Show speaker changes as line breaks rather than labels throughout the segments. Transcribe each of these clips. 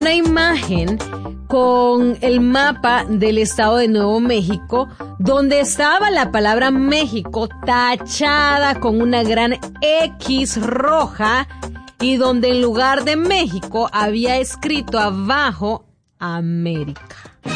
Una imagen con el mapa del estado de Nuevo México, donde estaba la palabra México tachada con una gran X roja y donde en lugar de México había escrito abajo América.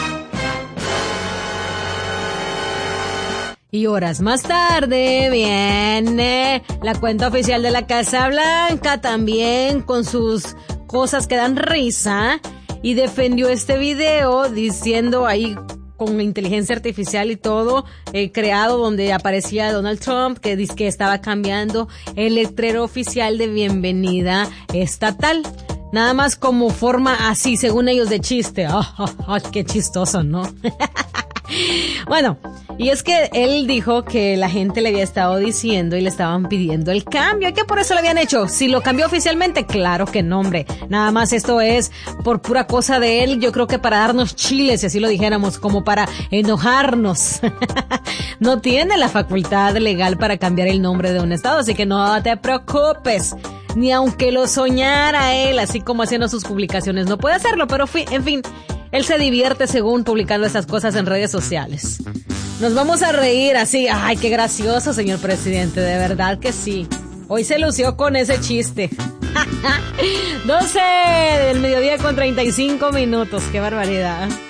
Y horas más tarde viene la cuenta oficial de la Casa Blanca, también con sus cosas que dan risa, y defendió este video diciendo ahí con inteligencia artificial y todo, creado, donde aparecía Donald Trump, que dice que estaba cambiando el letrero oficial de bienvenida estatal. Nada más como forma así, según ellos, de chiste. Qué chistoso, ¿no? Bueno, y es que él dijo que la gente le había estado diciendo y le estaban pidiendo el cambio, y que por eso lo habían hecho. Si lo cambió oficialmente, claro que no, hombre. Nada más esto es por pura cosa de él, yo creo que para darnos chiles, si así lo dijéramos, como para enojarnos. No tiene la facultad legal para cambiar el nombre de un estado, así que no te preocupes. Ni aunque lo soñara él, así como haciendo sus publicaciones, no puede hacerlo, pero en fin, él se divierte según publicando esas cosas en redes sociales. Nos vamos a reír así. Ay, qué gracioso, señor presidente, de verdad que sí. Hoy se lució con ese chiste. 12 del mediodía con 35 minutos, qué barbaridad.